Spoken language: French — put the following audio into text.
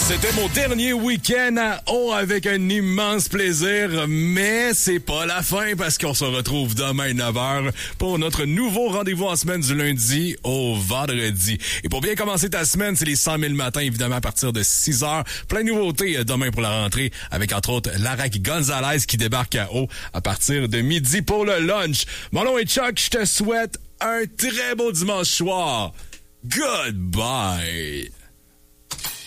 C'était mon dernier week-end à Haut avec un immense plaisir, mais c'est pas la fin parce qu'on se retrouve demain 9h pour notre nouveau rendez-vous en semaine du lundi au vendredi. Et pour bien commencer ta semaine, c'est les 100 000 matins, évidemment, à partir de 6h. Plein de nouveautés demain pour la rentrée avec, entre autres, Larek Gonzalez qui débarque à Haut à partir de midi pour le lunch. Mon nom est Chuck, je te souhaite un très beau dimanche soir. Goodbye!